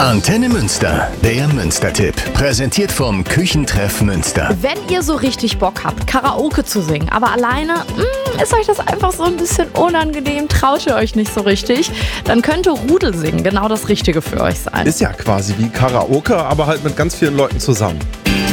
Antenne Münster, der Münster-Tipp. Präsentiert vom Küchentreff Münster. Wenn ihr so richtig Bock habt, Karaoke zu singen, aber alleine ist euch das einfach so ein bisschen unangenehm, traut ihr euch nicht so richtig, dann könnte Rudelsingen genau das Richtige für euch sein. Ist ja quasi wie Karaoke, aber halt mit ganz vielen Leuten zusammen.